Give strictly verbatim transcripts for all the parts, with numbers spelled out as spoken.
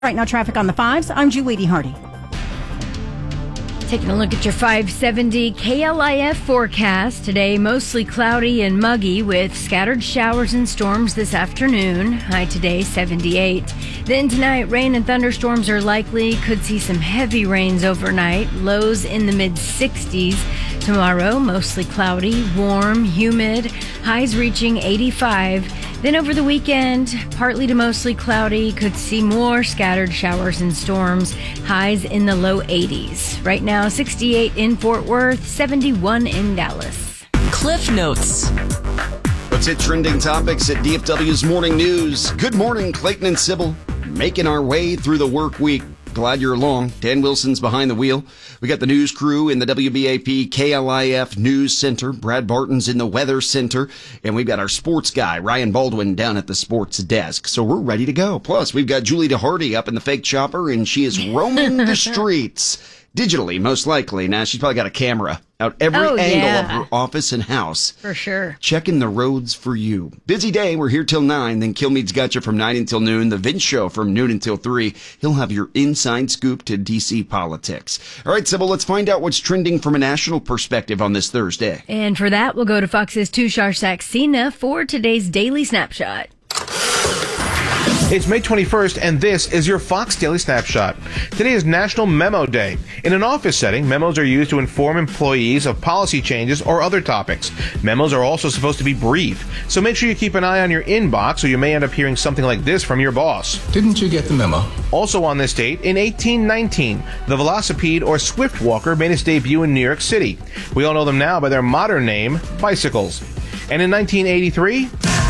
Right now, traffic on the fives. I'm Julie Hardy. Taking a look at your five seventy K L I F forecast. Today, mostly cloudy and muggy with scattered showers and storms this afternoon. High today, seventy-eight. Then tonight, rain and thunderstorms are likely. Could see some heavy rains overnight. Lows in the mid sixties. Tomorrow, mostly cloudy, warm, humid. Highs reaching eighty-five. Then over the weekend, partly to mostly cloudy. Could see more scattered showers and storms. Highs in the low eighties. Right now, sixty-eight in Fort Worth, seventy-one in Dallas. Cliff Notes. What's it trending topics at D F W's Morning News? Good morning, Clayton and Sybil. Making our way through the work week. Glad you're along. Dan Wilson's behind the wheel. We got the news crew in the W B A P K L I F News Center. Brad Barton's in the Weather Center. And we've got our sports guy, Ryan Baldwin, down at the sports desk. So we're ready to go. Plus, we've got Julie DeHardy up in the fake chopper, and she is roaming the streets. Digitally, most likely. Now, she's probably got a camera out every Oh, angle yeah. of her office and house. For sure. Checking the roads for you. Busy day. We're here till nine. Then Kilmeade's got you from nine until noon. The Vince Show from noon until three. He'll have your inside scoop to D C politics. All right, Sybil, let's find out what's trending from a national perspective on this Thursday. And for that, we'll go to Fox's Tushar Saxena for today's Daily Snapshot. It's May twenty-first, and this is your Fox Daily Snapshot. Today is National Memo Day. In an office setting, memos are used to inform employees of policy changes or other topics. Memos are also supposed to be brief, so make sure you keep an eye on your inbox or you may end up hearing something like this from your boss. Didn't you get the memo? Also on this date, in eighteen nineteen, the Velocipede or Swift Walker made its debut in New York City. We all know them now by their modern name, bicycles. And in nineteen eighty-three...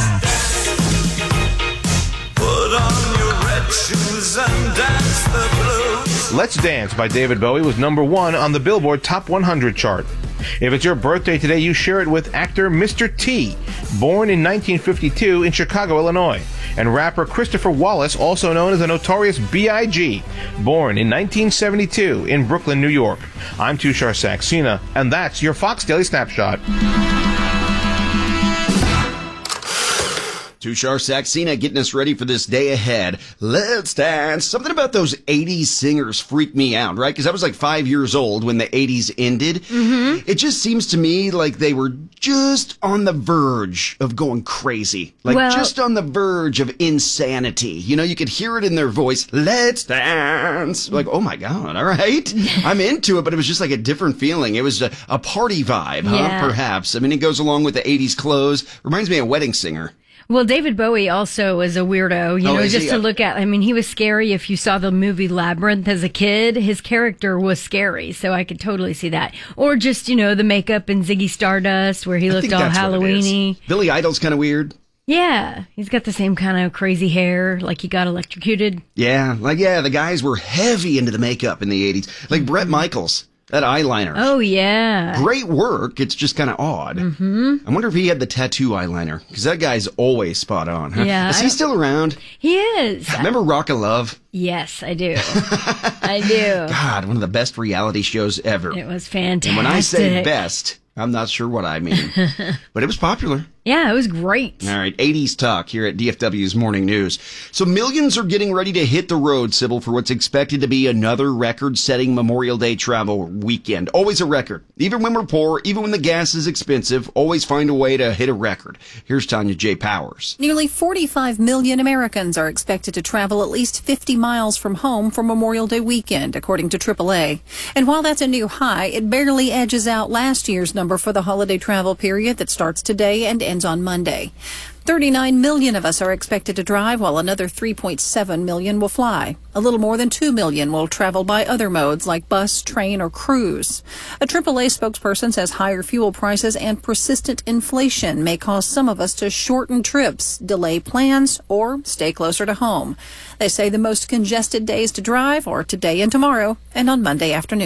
And dance the blues. Let's Dance by David Bowie was number one on the Billboard Top one hundred chart. If it's your birthday today, you share it with actor Mister T, born in nineteen fifty-two in Chicago, Illinois, and rapper Christopher Wallace, also known as the Notorious B I G, born in nineteen seventy-two in Brooklyn, New York. I'm Tushar Saxena, and that's your Fox Daily Snapshot. Tushar Saxena getting us ready for this day ahead. Let's dance. Something about those eighties singers freaked me out, right? Because I was like five years old when the eighties ended. Mm-hmm. It just seems to me like they were just on the verge of going crazy. Like well, just on the verge of insanity. You know, you could hear it in their voice. Let's dance. Like, oh my God, all right. I'm into it, but it was just like a different feeling. It was a, a party vibe, huh? Yeah. Perhaps. I mean, it goes along with the eighties clothes. Reminds me of Wedding Singer. Well, David Bowie also was a weirdo, you Oh, know, is just he? to look at. I mean, he was scary. If you saw the movie Labyrinth as a kid, his character was scary. So I could totally see that. Or just, you know, the makeup in Ziggy Stardust where he I looked think all that's what it is. Halloween-y. Billy Idol's kind of weird. Yeah. He's got the same kind of crazy hair, like he got electrocuted. Yeah, like, yeah, the guys were heavy into the makeup in the eighties. Like Bret Michaels, that eyeliner. Oh, yeah. Great work. It's just kind of odd. Mm-hmm. I wonder if he had the tattoo eyeliner, because that guy's always spot on. Huh? Yeah, Is he I- still around? He is. Remember Rock of Love? Yes, I do. I do. God, one of the best reality shows ever. It was fantastic. And when I say best, I'm not sure what I mean. But it was popular. Yeah, it was great. All right, eighties talk here at D F W's Morning News. So millions are getting ready to hit the road, Sybil, for what's expected to be another record-setting Memorial Day travel weekend. Always a record. Even when we're poor, even when the gas is expensive, always find a way to hit a record. Here's Tanya J. Powers. Nearly forty-five million Americans are expected to travel at least fifty miles from home for Memorial Day weekend, according to triple A. And while that's a new high, it barely edges out last year's number for the holiday travel period that starts today and ends on Monday. thirty-nine million of us are expected to drive, while another three point seven million will fly. A little more than two million will travel by other modes like bus, train, or cruise. A triple A spokesperson says higher fuel prices and persistent inflation may cause some of us to shorten trips, delay plans, or stay closer to home. They say the most congested days to drive are today and tomorrow and on Monday afternoon.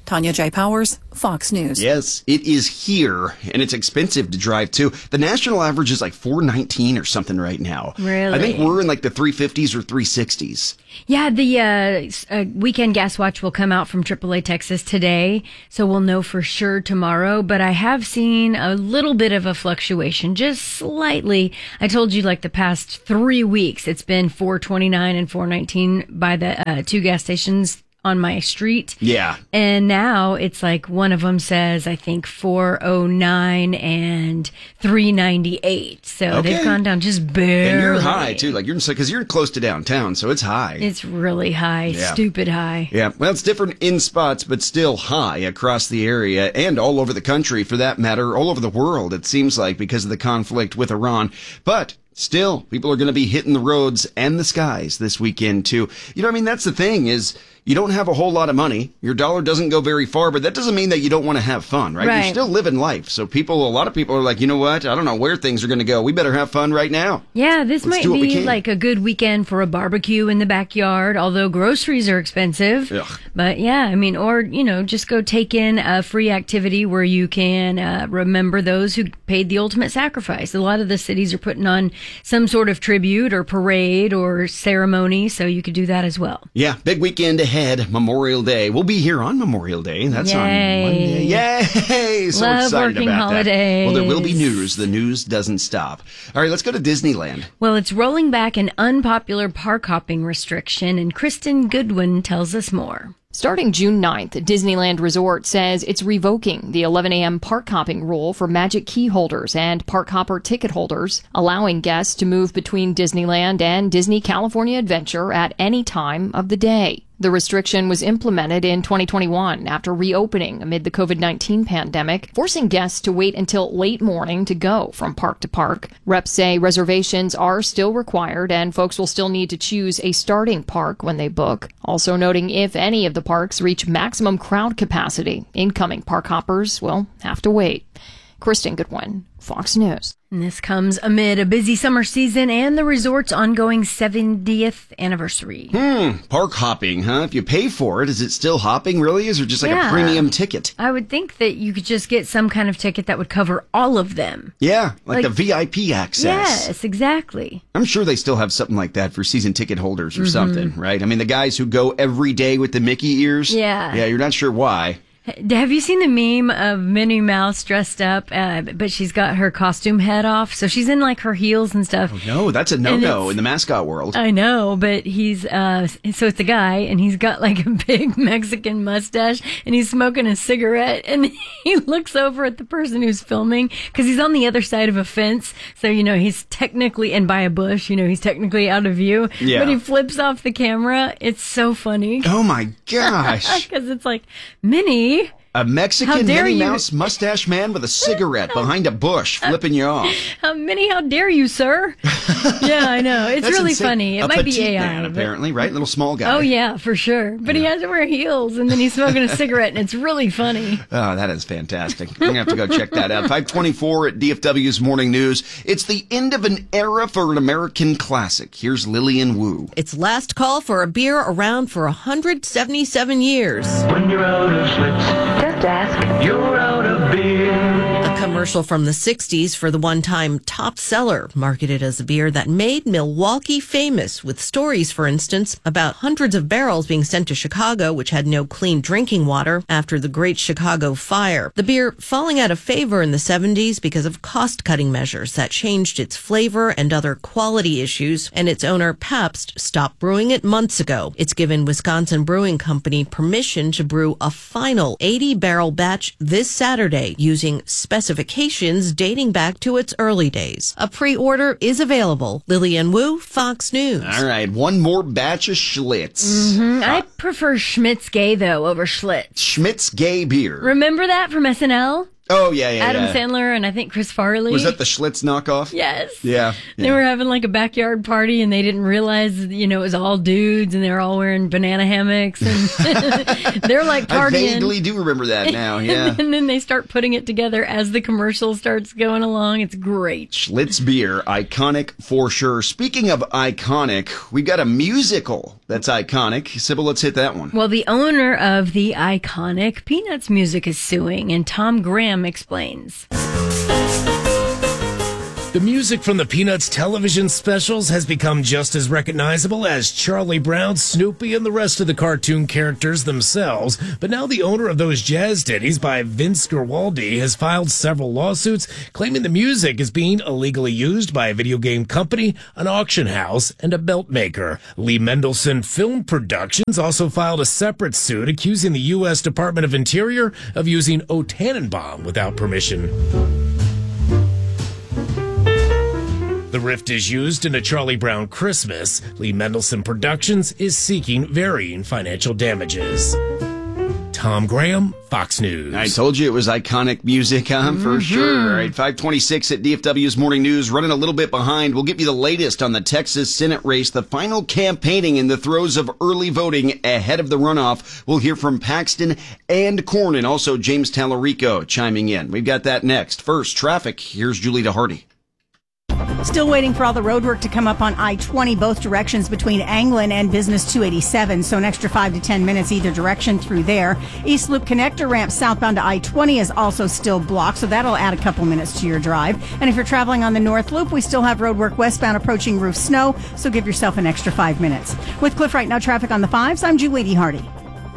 Tanya J. Powers, Fox News. Yes, it is here, and it's expensive to drive too. The national average is like four nineteen or something right now. Really? I think we're in like the three fifties or three sixties. Yeah, the uh, uh, weekend gas watch will come out from triple A Texas today, so we'll know for sure tomorrow. But I have seen a little bit of a fluctuation, just slightly. I told you like the past three weeks, it's been four twenty-nine and four nineteen by the uh, two gas stations on my street. Yeah. And now it's like one of them says, I think four oh nine and three ninety-eight. So Okay. they've gone down just barely. And you're high too, like you're because you're close to downtown, so it's high. It's really high, Yeah. stupid high. Yeah, well, it's different in spots, but still high across the area and all over the country, for that matter, all over the world, it seems like, because of the conflict with Iran. But still, people are going to be hitting the roads and the skies this weekend, too. You know, I mean, that's the thing is, you don't have a whole lot of money. Your dollar doesn't go very far, but that doesn't mean that you don't want to have fun, right? Right. You're still living life. So people, a lot of people are like, you know what? I don't know where things are going to go. We better have fun right now. Yeah, this Let's might do what we be can. like a good weekend for a barbecue in the backyard, although groceries are expensive. Ugh. But yeah, I mean, or, you know, just go take in a free activity where you can uh, remember those who paid the ultimate sacrifice. A lot of the cities are putting on some sort of tribute or parade or ceremony, so you could do that as well. Yeah, big weekend ahead, Memorial Day. We'll be here on Memorial Day. That's Yay. on Monday. Yay! So Love excited working about that. holidays. Well, there will be news. The news doesn't stop. All right, let's go to Disneyland. Well, it's rolling back an unpopular park hopping restriction, and Kristen Goodwin tells us more. Starting June ninth, Disneyland Resort says it's revoking the eleven a.m. park hopping rule for Magic Key holders and park hopper ticket holders, allowing guests to move between Disneyland and Disney California Adventure at any time of the day. The restriction was implemented in twenty twenty-one after reopening amid the covid nineteen pandemic, forcing guests to wait until late morning to go from park to park. Reps say reservations are still required and folks will still need to choose a starting park when they book. Also noting if any of the parks reach maximum crowd capacity, incoming park hoppers will have to wait. Kristen Goodwin, Fox News. And this comes amid a busy summer season and the resort's ongoing seventieth anniversary. Hmm, park hopping, huh? If you pay for it, is it still hopping, really? Is it just like Yeah. a premium ticket? I would think that you could just get some kind of ticket that would cover all of them. Yeah, like, Like- the V I P access. Yes, exactly. I'm sure they still have something like that for season ticket holders or Mm-hmm. something, right? I mean, the guys who go every day with the Mickey ears. Yeah. Yeah, you're not sure why. Have you seen the meme of Minnie Mouse dressed up, uh, but she's got her costume head off? So she's in like her heels and stuff. No, that's a And no-no it's- in the mascot world. I know, but he's, uh, so it's a guy and he's got like a big Mexican mustache and he's smoking a cigarette and he looks over at the person who's filming because he's on the other side of a fence. So, you know, he's technically, and by a bush, you know, he's technically out of view. Yeah. But he flips off the camera. It's so funny. Oh my gosh. Because it's like, Minnie. A How Mexican dare Minnie you- Mouse mustache man with a cigarette behind a bush flipping you off. How Minnie, how dare you, sir? Yeah, I know. It's That's really insane. funny. It a might be petite A I. man, but- apparently, right? Little small guy. Oh, yeah, for sure. But he has to wear heels, and then he's smoking a cigarette, and it's really funny. Oh, that is fantastic. I'm going to have to go check that out. five twenty-four at D F W's Morning News. It's the end of an era for an American classic. Here's Lillian Wu. It's last call for a beer around for one hundred seventy-seven years. When you're out of Schlitz, just ask. You're out of beer. A commercial from the sixties for the one-time top seller, marketed as a beer that made Milwaukee famous, with stories, for instance, about hundreds of barrels being sent to Chicago, which had no clean drinking water after the Great Chicago Fire. The beer falling out of favor in the seventies because of cost-cutting measures that changed its flavor and other quality issues, and its owner, Pabst, stopped brewing it months ago. It's given Wisconsin Brewing Company permission to brew a final eighty-barrel batch this Saturday using specifications dating back to its early days. A pre-order is available. Lillian Wu, Fox News. All right, one more batch of Schlitz. Mm, I prefer Schmidt's Gay, though, over Schlitz. Schmidt's Gay Beer. Remember that from S N L? Oh, yeah, yeah, Adam yeah. Sandler and I think Chris Farley. Was that the Schlitz knockoff? Yes. Yeah, They yeah. were having like a backyard party and they didn't realize, you know, it was all dudes and they were all wearing banana hammocks and they're like partying. I vaguely do remember that now, yeah. And then they start putting it together as the commercial starts going along. It's great. Schlitz beer, iconic for sure. Speaking of iconic, we've got a musical that's iconic. Sybil, let's hit that one. Well, the owner of the iconic Peanuts music is suing, and Tom Graham explains. The music from the Peanuts television specials has become just as recognizable as Charlie Brown, Snoopy, and the rest of the cartoon characters themselves. But now the owner of those jazz ditties by Vince Guaraldi has filed several lawsuits claiming the music is being illegally used by a video game company, an auction house, and a belt maker. Lee Mendelsohn Film Productions also filed a separate suit accusing the U S Department of Interior of using O Tannenbaum without permission. The rift is used in a Charlie Brown Christmas. Lee Mendelsohn Productions is seeking varying financial damages. Tom Graham, Fox News. I told you it was iconic music, huh? Mm-hmm. For sure. All right, five twenty-six at D F W's Morning News. Running a little bit behind. We'll give you the latest on the Texas Senate race, the final campaigning in the throes of early voting ahead of the runoff. We'll hear from Paxton and Corn, and also James Tallarico chiming in. We've got that next. First, traffic. Here's Julie Hardy. Still waiting for all the road work to come up on I twenty, both directions between Anglin and Business two eighty-seven, so an extra five to ten minutes either direction through there. East Loop connector ramp southbound to I twenty is also still blocked, so that'll add a couple minutes to your drive. And if you're traveling on the North Loop, we still have road work westbound approaching Roof Snow, so give yourself an extra five minutes. With Cliff Right Now traffic on the fives, I'm Julie Hardy.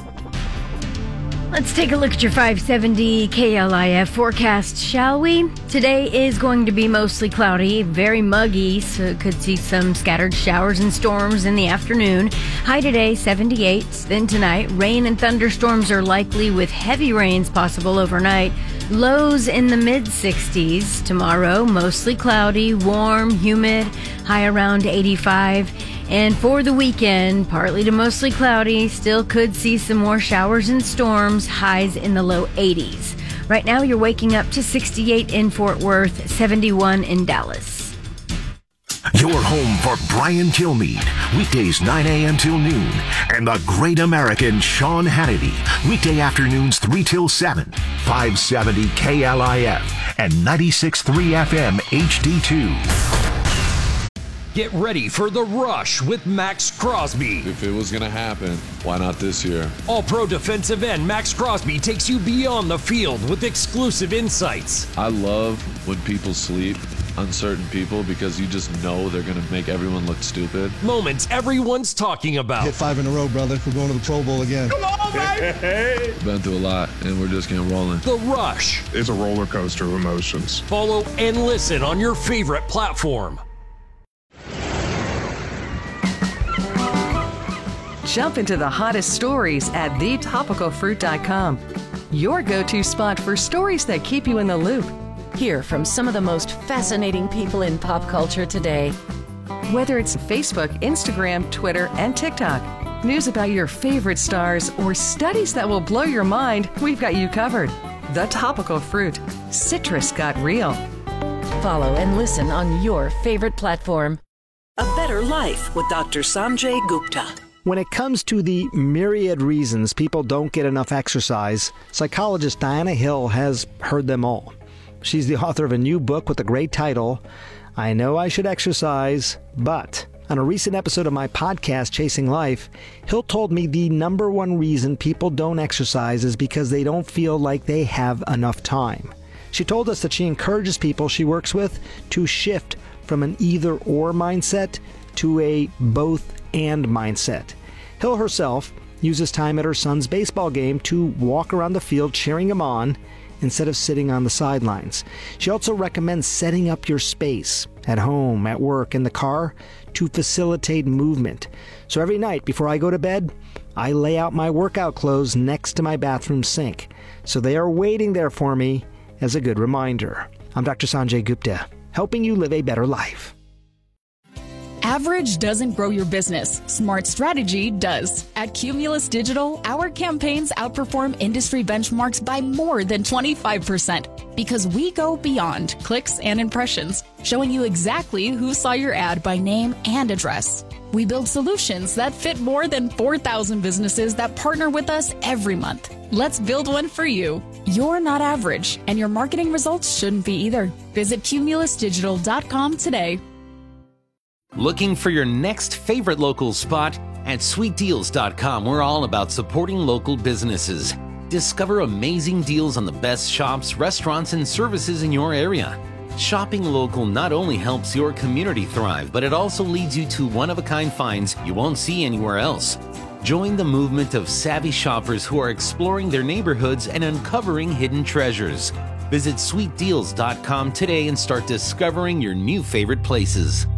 Let's take a look at your five seventy K L I F forecast, shall we? Today is going to be mostly cloudy, very muggy, so could see some scattered showers and storms in the afternoon. High today, seventy-eight. Then tonight, rain and thunderstorms are likely with heavy rains possible overnight. Lows in the mid-sixties. Tomorrow, mostly cloudy, warm, humid, high around eighty-five. And for the weekend, partly to mostly cloudy, still could see some more showers and storms, highs in the low eighties. Right now, you're waking up to sixty-eight in Fort Worth, seventy-one in Dallas. Your home for Brian Kilmeade, weekdays nine a.m. till noon, and the great American Sean Hannity, weekday afternoons three till seven, five seventy K L I F and ninety-six point three F M H D two. Get ready for The Rush with Max Crosby. If it was going to happen, why not this year? All-pro defensive end Max Crosby takes you beyond the field with exclusive insights. I love when people sleep on certain people because you just know they're going to make everyone look stupid. Moments everyone's talking about. Hit five in a row, brother. We're going to the Pro Bowl again. Come on, baby! Been through a lot, and we're just getting rolling. The Rush. It's a roller coaster of emotions. Follow and listen on your favorite platform. Jump into the hottest stories at the topical fruit dot com. Your go-to spot for stories that keep you in the loop. Hear from some of the most fascinating people in pop culture today. Whether it's Facebook, Instagram, Twitter, and TikTok, news about your favorite stars, or studies that will blow your mind, we've got you covered. The Topical Fruit. Citrus got real. Follow and listen on your favorite platform. A Better Life with Doctor Sanjay Gupta. When it comes to the myriad reasons people don't get enough exercise, psychologist Diana Hill has heard them all. She's the author of a new book with a great title, I Know I Should Exercise, But. On a recent episode of my podcast, Chasing Life, Hill told me the number one reason people don't exercise is because they don't feel like they have enough time. She told us that she encourages people she works with to shift from an either-or mindset to a both-and mindset. Hill herself uses time at her son's baseball game to walk around the field cheering him on instead of sitting on the sidelines. She also recommends setting up your space at home, at work, in the car to facilitate movement. So every night before I go to bed, I lay out my workout clothes next to my bathroom sink, so they are waiting there for me as a good reminder. I'm Doctor Sanjay Gupta, helping you live a better life. Average doesn't grow your business. Smart strategy does. At Cumulus Digital, our campaigns outperform industry benchmarks by more than twenty-five percent. Because we go beyond clicks and impressions, showing you exactly who saw your ad by name and address. We build solutions that fit more than four thousand businesses that partner with us every month. Let's build one for you. You're not average, and your marketing results shouldn't be either. Visit cumulus digital dot com today. Looking for your next favorite local spot? At sweet deals dot com, we're all about supporting local businesses. Discover amazing deals on the best shops, restaurants, and services in your area. Shopping local not only helps your community thrive, but it also leads you to one-of-a-kind finds you won't see anywhere else. Join the movement of savvy shoppers who are exploring their neighborhoods and uncovering hidden treasures. Visit sweet deals dot com today and start discovering your new favorite places.